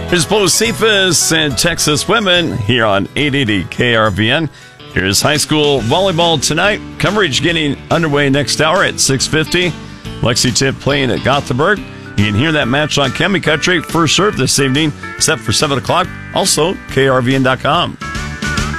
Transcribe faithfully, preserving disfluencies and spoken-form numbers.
Here's Bo Cephas and Texas women here on eight eighty K R V N. Here's high school volleyball tonight. Coverage getting underway next hour at six fifty. Lexington playing at Gothenburg. You can hear that match on Chemi Country. First serve this evening, set for seven o'clock. Also, K R V N dot com.